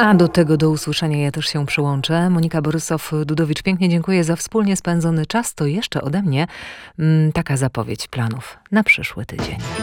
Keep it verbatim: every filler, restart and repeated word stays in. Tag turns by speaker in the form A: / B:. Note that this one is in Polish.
A: A do tego do usłyszenia ja też się przyłączę. Monika Borysow-Dudowicz, pięknie dziękuję za wspólnie spędzony czas. To jeszcze ode mnie mm, taka zapowiedź planów na przyszły tydzień.